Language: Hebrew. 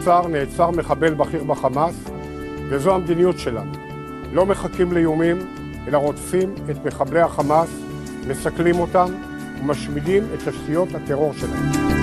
קצר נעצר מחבל בכיר בחמאס, וזו המדיניות שלנו. לא מחכים לאיומים, אלא רודפים את מחבלי החמאס, מסכלים אותם ומשמידים את תשתיות הטרור שלהם.